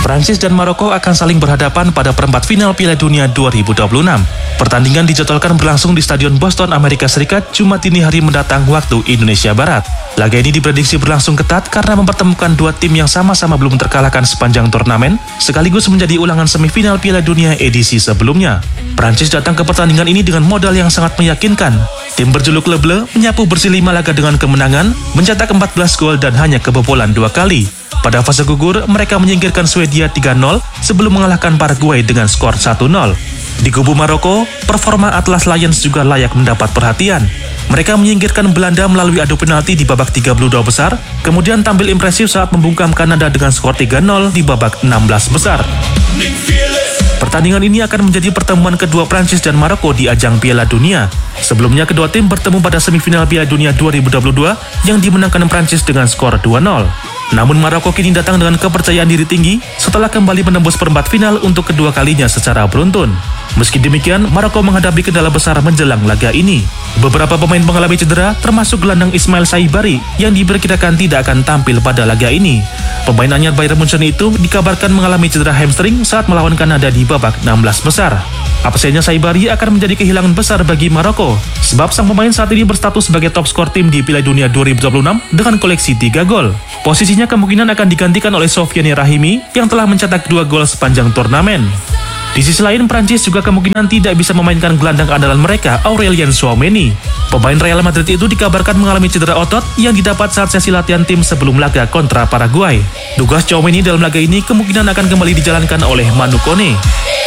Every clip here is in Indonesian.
Prancis dan Maroko akan saling berhadapan pada perempat final Piala Dunia 2026. Pertandingan dijadwalkan berlangsung di Stadion Boston, Amerika Serikat, Jumat dini hari mendatang waktu Indonesia Barat. Laga ini diprediksi berlangsung ketat karena mempertemukan dua tim yang sama-sama belum terkalahkan sepanjang turnamen, sekaligus menjadi ulangan semifinal Piala Dunia edisi sebelumnya. Prancis datang ke pertandingan ini dengan modal yang sangat meyakinkan. Tim berjuluk Le Bleu menyapu bersih 5 laga dengan kemenangan, mencetak 14 gol dan hanya kebobolan 2 kali. Pada fase gugur, mereka menyingkirkan Swedia 3-0 sebelum mengalahkan Paraguay dengan skor 1-0. Di kubu Maroko, performa Atlas Lions juga layak mendapat perhatian. Mereka menyingkirkan Belanda melalui adu penalti di babak 32 besar, kemudian tampil impresif saat membungkam Kanada dengan skor 3-0 di babak 16 besar. Pertandingan ini akan menjadi pertemuan kedua Prancis dan Maroko di ajang Piala Dunia. Sebelumnya kedua tim bertemu pada semifinal Piala Dunia 2022 yang dimenangkan Prancis dengan skor 2-0. Namun Maroko kini datang dengan kepercayaan diri tinggi setelah kembali menembus perempat final untuk kedua kalinya secara beruntun. Meski demikian, Maroko menghadapi kendala besar menjelang laga ini. Beberapa pemain mengalami cedera, termasuk gelandang Ismail Saibari yang diperkirakan tidak akan tampil pada laga ini. Pemain anyar Bayern Munchen itu dikabarkan mengalami cedera hamstring saat melawan Kanada di babak 16 besar. Absennya Saibari akan menjadi kehilangan besar bagi Maroko, sebab sang pemain saat ini berstatus sebagai top skor tim di Piala Dunia 2026 dengan koleksi 3 gol. Posisinya kemungkinan akan digantikan oleh Sofiane Rahimi yang telah mencetak 2 gol sepanjang turnamen. Di sisi lain, Prancis juga kemungkinan tidak bisa memainkan gelandang andalan mereka, Aurelien Tchouameni. Pemain Real Madrid itu dikabarkan mengalami cedera otot yang didapat saat sesi latihan tim sebelum laga kontra Paraguay. Tugas Tchouameni dalam laga ini kemungkinan akan kembali dijalankan oleh Manu Kone.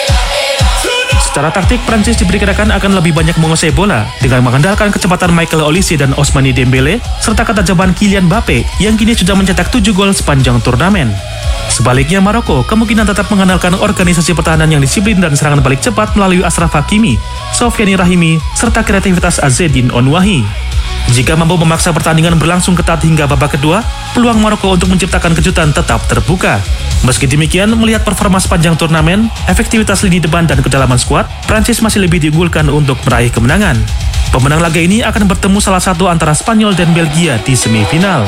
Secara taktik, Prancis diperkirakan akan lebih banyak menguasai bola dengan mengandalkan kecepatan Michael Olise dan Ousmane Dembele serta ketajaman Kylian Mbappe yang kini sudah mencetak 7 gol sepanjang turnamen. Sebaliknya, Maroko kemungkinan tetap mengandalkan organisasi pertahanan yang disiplin dan serangan balik cepat melalui Achraf Hakimi, Sofiane Rahimi, serta kreativitas Azzedine Onouahi. Jika mampu memaksa pertandingan berlangsung ketat hingga babak kedua, peluang Maroko untuk menciptakan kejutan tetap terbuka. Meski demikian, melihat performa sepanjang turnamen, efektivitas lini depan dan kedalaman skuad, Prancis masih lebih diunggulkan untuk meraih kemenangan. Pemenang laga ini akan bertemu salah satu antara Spanyol dan Belgia di semifinal.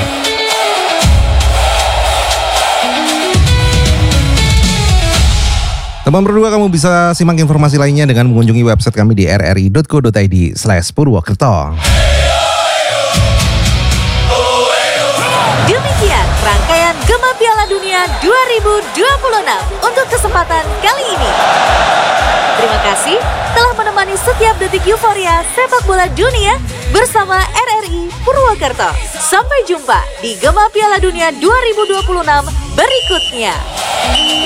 Teman berdua, kamu bisa simak informasi lainnya dengan mengunjungi website kami di rri.co.id/Purwokerto. Demikian rangkaian Gema Piala Dunia 2026 untuk kesempatan kali ini. Terima kasih telah menemani setiap detik euforia sepak bola dunia bersama RRI Purwokerto. Sampai jumpa di Gema Piala Dunia 2026 berikutnya.